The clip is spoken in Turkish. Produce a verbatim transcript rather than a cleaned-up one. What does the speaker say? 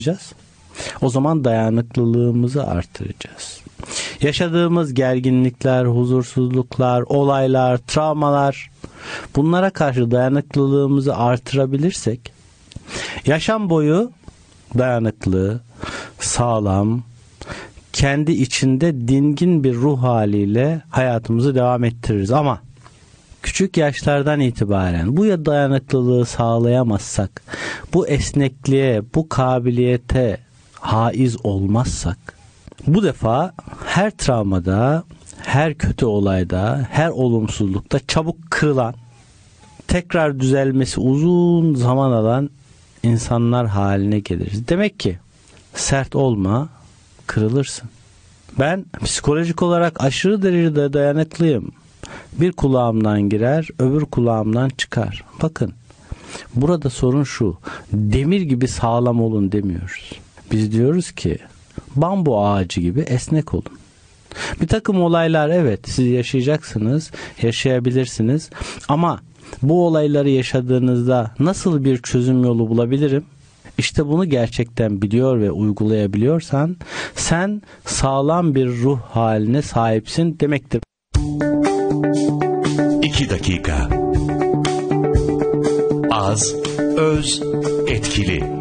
O zaman dayanıklılığımızı artıracağız. Yaşadığımız gerginlikler, huzursuzluklar, olaylar, travmalar, bunlara karşı dayanıklılığımızı artırabilirsek, yaşam boyu dayanıklı, sağlam, kendi içinde dingin bir ruh haliyle hayatımızı devam ettiririz. Ama küçük yaşlardan itibaren bu ya dayanıklılığı sağlayamazsak, bu esnekliğe, bu kabiliyete haiz olmazsak, bu defa her travmada, her kötü olayda, her olumsuzlukta çabuk kırılan, tekrar düzelmesi uzun zaman alan insanlar haline geliriz. Demek ki sert olma, kırılırsın. Ben psikolojik olarak aşırı derecede dayanıklıyım. Bir kulağımdan girer, öbür kulağımdan çıkar. Bakın, burada sorun şu: demir gibi sağlam olun demiyoruz. Biz diyoruz ki bambu ağacı gibi esnek olun. Bir takım olaylar, evet, siz yaşayacaksınız, yaşayabilirsiniz. Ama bu olayları yaşadığınızda nasıl bir çözüm yolu bulabilirim? İşte bunu gerçekten biliyor ve uygulayabiliyorsan sen sağlam bir ruh haline sahipsin demektir. İki dakika. Az, öz, etkili.